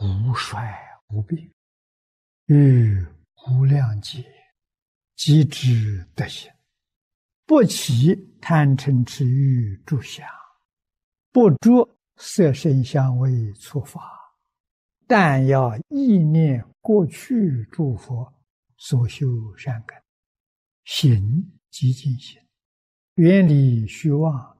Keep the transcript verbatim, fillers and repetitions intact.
无衰无病，于无量劫即知德行，不起贪嗔痴欲诸想，不着色声香味触法，但要意念过去诸佛所修善根，行即净行，远离虚妄，